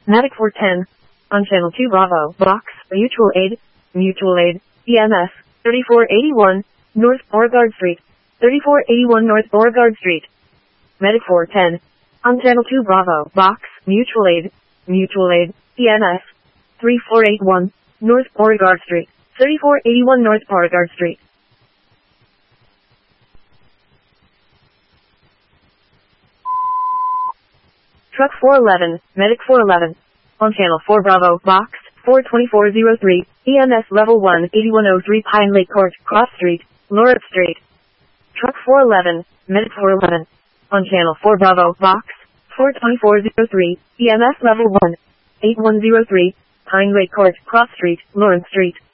Medic 410. On channel 2 Bravo, box, mutual aid, EMS, 3481, North Beauregard Street, 3481 North Beauregard Street. Medic 410. On channel 2 Bravo, box, mutual aid, EMS, 3481, North Beauregard Street, 3481 North Beauregard Street. Truck 411, Medic 411. On channel 4 Bravo, box, 42403, EMS level 1, 8103 Pine Lake Court, Cross Street, Lawrence Street. Truck 411, Medic 411. On channel 4 Bravo, box, 42403, EMS level 1, 8103, Pine Lake Court, Cross Street, Lawrence Street.